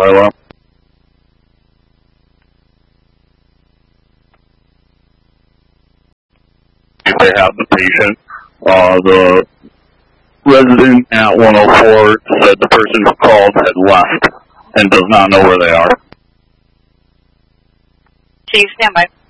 alarm. If they have the patient, the resident at 104 said the person who called had left and does not know where they are. Chief, stand by.